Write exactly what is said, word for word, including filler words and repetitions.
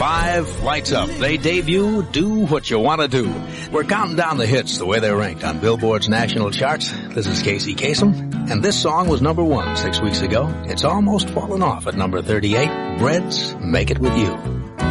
Five, Lights Up. They debut Do What You Want to Do. We're counting down the hits the way they're ranked on Billboard's national charts. This is Casey Kasem, and this song was number one six weeks ago. It's almost fallen off at number thirty-eight. Breads, Make It With You.